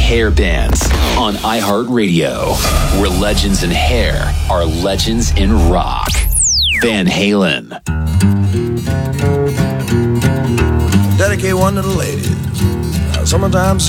hair bands on iHeartRadio, where legends in hair are legends in rock. Van Halen. Dedicate one to the ladies. Summertime